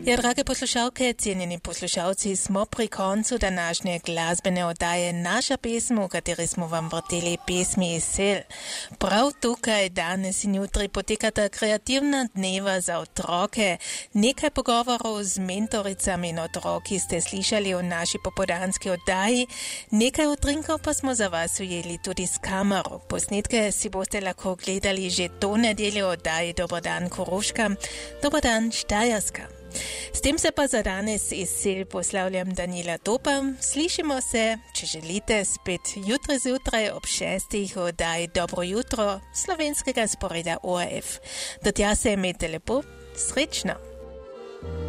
Ja, drage poslušalke, cijenjeni poslušalci, smo pri koncu današnje glasbene oddaje Naša pesem, v kateri smo vam vrteli pesmi iz sel. Prav tukaj danes in jutri potekata kreativna dneva za otroke. Nekaj pogovorov z mentoricami in otroki ste slišali v naši popoldanski oddaji. Nekaj utrinkov pa smo za vas ujeli tudi s kamero. Posnetke si boste lahko gledali že to nedeljo oddaji Dober dan Koroška, Dober dan Štajerska. S tem se pa za danes iz sel poslavljam Daniela Topa. Slišimo se, če želite, spet jutri zjutraj ob 6. oddaji Dobro jutro slovenskega sporeda ORF. Do tja se imejte lepo, srečno!